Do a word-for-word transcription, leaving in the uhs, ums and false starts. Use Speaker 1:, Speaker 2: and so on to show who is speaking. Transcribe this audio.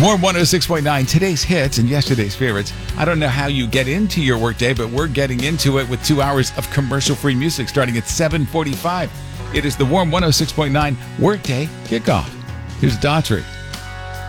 Speaker 1: Warm one oh six point nine, today's hits and yesterday's favorites. I don't know how you get into your workday, but we're getting into it with two hours of commercial-free music starting at seven forty-five. It is the Warm one oh six point nine Workday Kickoff. Here's Daughtry.